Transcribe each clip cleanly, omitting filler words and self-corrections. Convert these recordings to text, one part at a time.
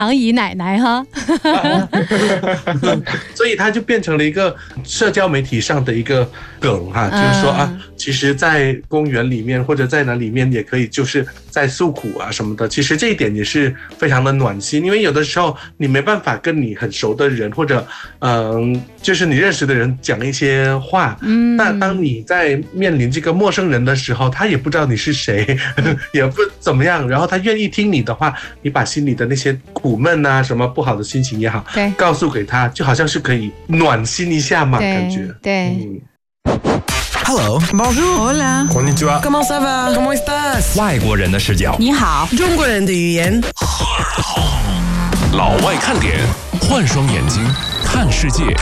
阿姨奶奶哈。 所以它就变成了一个社交媒体上的一个梗哈，就是说啊，其实在公园里面或者在哪里面也可以就是在诉苦啊什么的，其实这一点也是非常的暖心，因为有的时候你没办法跟你很熟的人或者就是你认识的人讲一些话，那当你在面临这个陌生人的时候，他也不知道你是谁，也不怎么样，然后他愿意听你的话，你把心里的那些苦闷啊什么不好的心情也好， 对， 告诉给他，就好像是可以暖心一下嘛，感觉对。 Hello, Bonjour, Hola, Konnichiwa. Comment ça va? Comment estás? 外国人的视角， 你好，中国人的语言。 老外看点，换双眼睛看世界。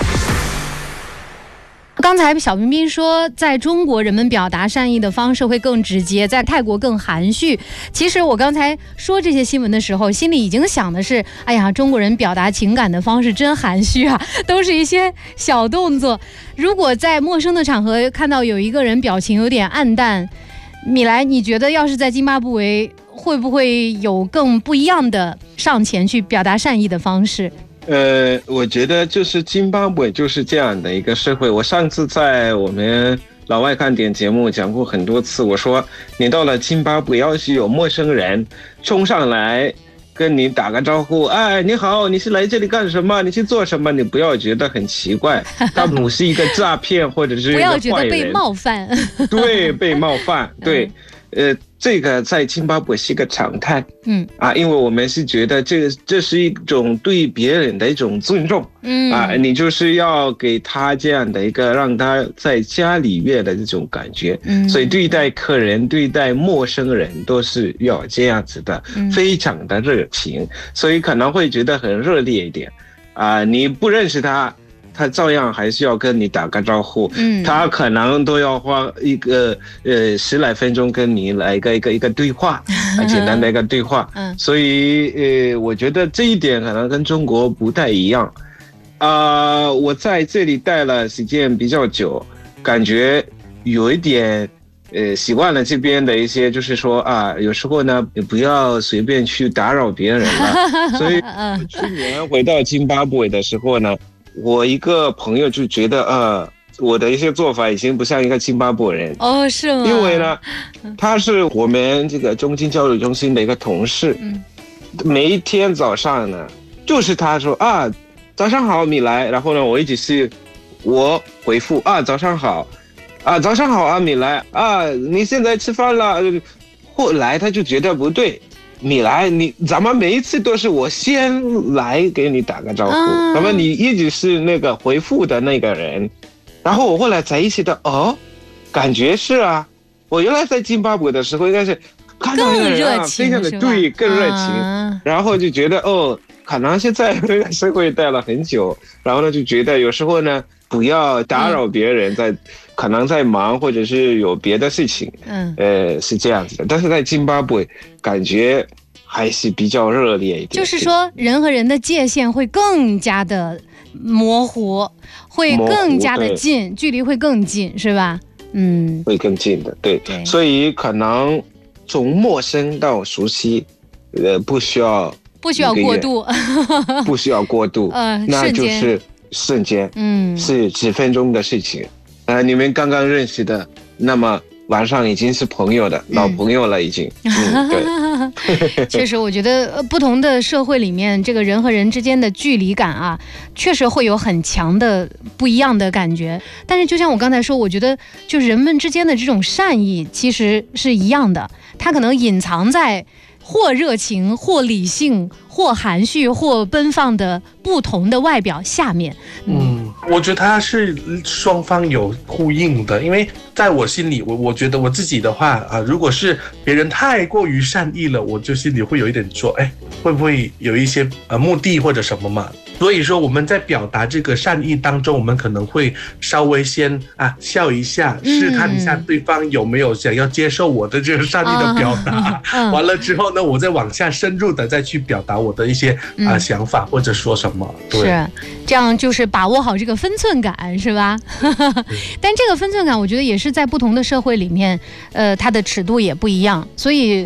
刚才小彬彬说，在中国人们表达善意的方式会更直接，在泰国更含蓄。其实我刚才说这些新闻的时候，心里已经想的是，哎呀，中国人表达情感的方式真含蓄啊，都是一些小动作。如果在陌生的场合看到有一个人表情有点暗淡，米莱，你觉得要是在津巴布韦，会不会有更不一样的上前去表达善意的方式？ 我觉得就是津巴布韦就是这样的一个社会。我上次在我们老外看点节目讲过很多次，我说你到了津巴布韦，要是有陌生人冲上来跟你打个招呼，哎，你好，你是来这里干什么？你去做什么？你不要觉得很奇怪，他不是一个诈骗或者是一个坏人， 不要觉得被冒犯。 对，被冒犯，对。这个在津巴布韦是一个常态，因为我们是觉得这是一种对别人的一种尊重，你就是要给他这样的一个让他在家里面的这种感觉，所以对待客人、对待陌生人都是要这样子的，非常的热情，所以可能会觉得很热烈一点，你不认识他。他照样还是要跟你打个招呼，他可能都要花一个10来分钟跟你来一个对话，简单的一个对话，所以我觉得这一点可能跟中国不太一样，我在这里待了时间比较久，感觉有一点习惯了这边的一些，就是说有时候呢，也不要随便去打扰别人了，所以去年回到津巴布韦的时候呢。我一个朋友就觉得我的一些做法已经不像一个津巴布韦人哦，是吗？ 因为呢，他是我们这个中金交流中心的一个同事，每一天早上呢，就是他说早上好米莱，然后呢，我一直是我回复早上好，早上好米莱你现在吃饭了？后来他就觉得不对。米莱，咱们每一次都是我先来给你打个招呼，那么你一直是那个回复的那个人，然后我后来才意识到，感觉是我原来在津巴布韦的时候应该是看到那个人非常的对，更热情，然后就觉得可能是在那个社会待了很久，然后呢就觉得有时候呢不要打扰别人，可能在忙或者是有别的事情，是这样子的。但是在津巴布韦感觉还是比较热烈一点， 就是说人和人的界限会更加的模糊，会更加的近，距离会更近，是吧？ 会更近的，对。所以可能从陌生到熟悉，不需要过度，不需要过度，那就是瞬间，是几分钟的事情。你们刚刚认识的，那么晚上已经是朋友的老朋友了，已经。对， 确实，我觉得不同的社会里面，这个人和人之间的距离感确实会有很强的不一样的感觉。但是，就像我刚才说，我觉得就人们之间的这种善意其实是一样的，它可能隐藏在或热情、或理性、或含蓄、或奔放的不同的外表下面。 我觉得它是双方有呼应的，因为在我心里，我觉得我自己的话如果是别人太过于善意了，我就心里会有一点说，会不会有一些目的或者什么嘛？所以说我们在表达这个善意当中，我们可能会稍微先笑一下，试探一下对方有没有想要接受我的这个善意的表达，完了之后呢，我再往下深入的再去表达我的一些想法或者说什么。对， 是这样，就是把握好这个分寸感，是吧？但这个分寸感，我觉得也是在不同的社会里面，它的尺度也不一样，所以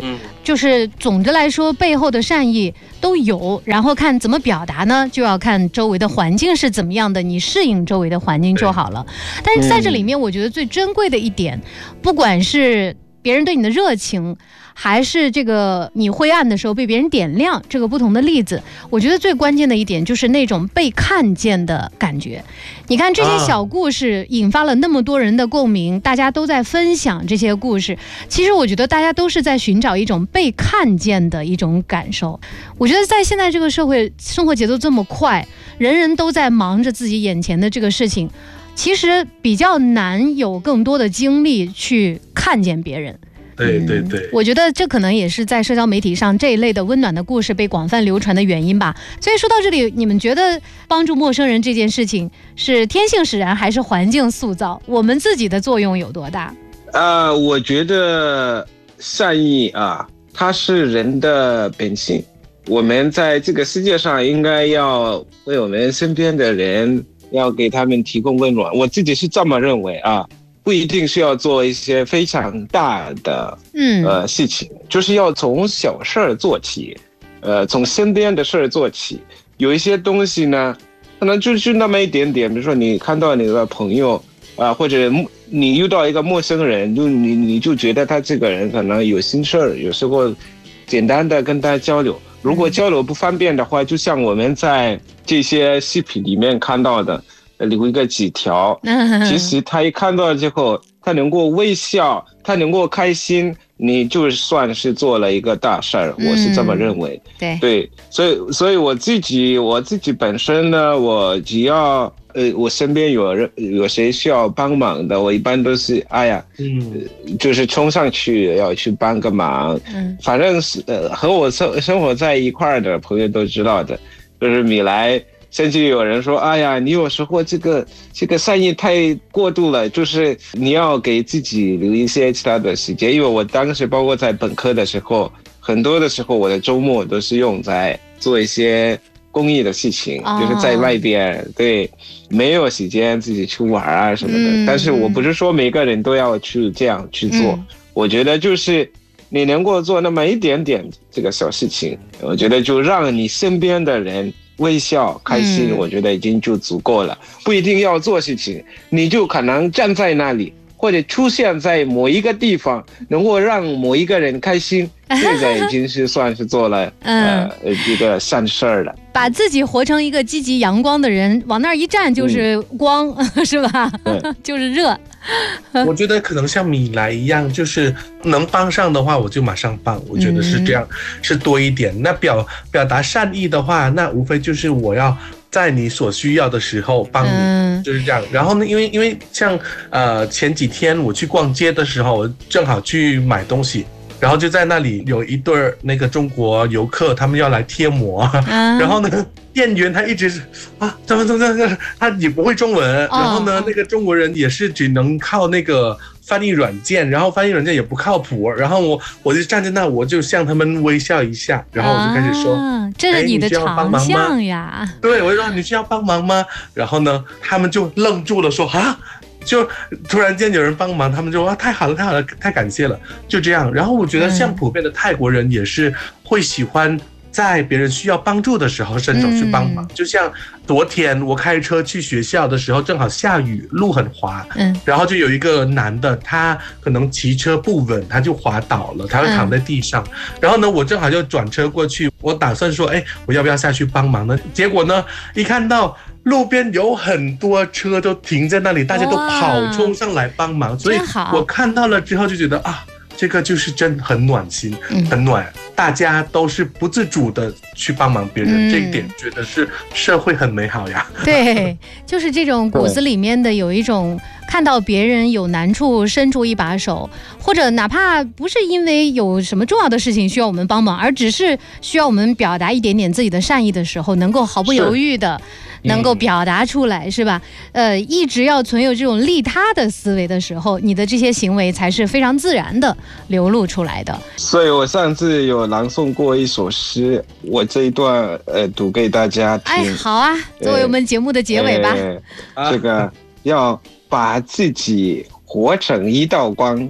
就是总的来说背后的善意都有，然后看怎么表达呢，就要看周围的环境是怎么样的，你适应周围的环境就好了。但是在这里面我觉得最珍贵的一点，不管是别人对你的热情，还是这个你灰暗的时候被别人点亮，这个不同的例子，我觉得最关键的一点就是那种被看见的感觉。你看这些小故事引发了那么多人的共鸣，大家都在分享这些故事，其实我觉得大家都是在寻找一种被看见的一种感受。我觉得在现在这个社会，生活节奏这么快，人人都在忙着自己眼前的这个事情，其实比较难有更多的精力去看见别人。 对对对， 我觉得这可能也是在社交媒体上这一类的温暖的故事被广泛流传的原因吧。所以说到这里，你们觉得帮助陌生人这件事情是天性使然还是环境塑造？我们自己的作用有多大？ 我觉得善意它是人的本性。我们在这个世界上应该要为我们身边的人，要给他们提供温暖。我自己是这么认为不一定是要做一些非常大的事情，就是要从小事儿做起，从身边的事儿做起。有一些东西呢，可能就是那么一点点，比如说你看到你的朋友或者你遇到一个陌生人，你就觉得他这个人可能有心事儿，有时候简单的跟他交流。如果交流不方便的话，就像我们在这些视频里面看到的。留一个纸条，其实他一看到之后，他能够微笑，他能够开心，你就算是做了一个大事儿，我是这么认为。对，所以我自己本身呢，我只要我身边有谁需要帮忙的，我一般都是就是冲上去要去帮个忙。反正是和我生活在一块儿的朋友都知道的，就是米莱。甚至有人说，哎呀，你有时候这个善意太过度了，就是你要给自己留一些其他的时间。因为我当时包括在本科的时候，很多的时候我的周末都是用在做一些公益的事情，就是在外边，对，没有时间自己去玩什么的。但是我不是说每个人都要去这样去做，我觉得就是你能够做那么一点点这个小事情，我觉得就让你身边的人微笑开心，我觉得已经就足够了。不一定要做事情，你就可能站在那里，或者出现在某一个地方，能够让某一个人开心，这个已经是算是做了一个善事儿了。 把自己活成一个积极阳光的人，往那儿一站就是光，是吧？就是热。 我觉得可能像米莱一样，就是能帮上的话我就马上帮，我觉得是这样，是多一点。那表达善意的话，那无非就是我要在你所需要的时候帮你，就是这样。然后呢，因为像前几天我去逛街的时候，我正好去买东西，然后就在那里有一对那个中国游客，他们要来贴膜，然后呢，店员他一直是怎么，他也不会中文，然后呢，那个中国人也是只能靠那个翻译软件，然后翻译软件也不靠谱，然后我就站在那，我就向他们微笑一下，然后我就开始说， 这是你的长项呀。 对，我就说你需要帮忙吗？然后呢，他们就愣住了，说就突然间有人帮忙，他们就太好了，太感谢了，就这样。然后我觉得像普遍的泰国人也是会喜欢在别人需要帮助的时候伸手去帮忙。就像昨天我开车去学校的时候，正好下雨，路很滑，然后就有一个男的，他可能骑车不稳，他就滑倒了，他就躺在地上。然后呢，我正好就转车过去，我打算说，我要不要下去帮忙呢？结果呢，一看到路边有很多车都停在那里，大家都跑冲上来帮忙，所以我看到了之后就觉得这个就是真很暖心，很暖，大家都是不自主的去帮忙别人，这一点觉得是社会很美好呀。 对，就是这种骨子里面的有一种看到别人有难处伸出一把手，或者哪怕不是因为有什么重要的事情需要我们帮忙，而只是需要我们表达一点点自己的善意的时候，能够毫不犹豫的能够表达出来，是吧？一直要存有这种利他的思维的时候，你的这些行为才是非常自然的流露出来的。 所以我上次有朗诵过一首诗，我这一段读给大家听。 好啊，作为我们节目的结尾吧。这个要把自己活成一道光，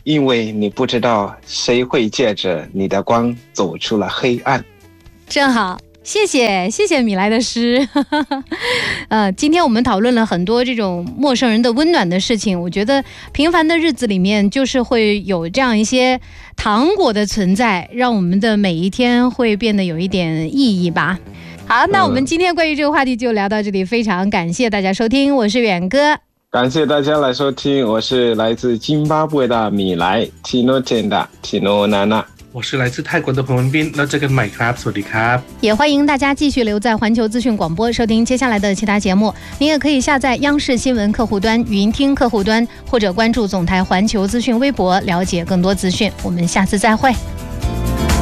因为你不知道谁会借着你的光走出了黑暗。 正好。谢谢米莱的诗。今天我们讨论了很多这种陌生人的温暖的事情，我觉得平凡的日子里面就是会有这样一些糖果的存在，让我们的每一天会变得有一点意义吧。好，那我们今天关于这个话题就聊到这里，非常感谢大家收听，我是远哥。 感谢大家来收听，我是来自津巴布韦的米莱 Tino Tenda Tino Nana。 我是来自泰国的彭文斌，那这个麦ครับสวัสดีครับ。 也欢迎大家继续留在环球资讯广播收听接下来的其他节目，您也可以下载央视新闻客户端、语音听客户端，或者关注总台环球资讯微博了解更多资讯。我们下次再会。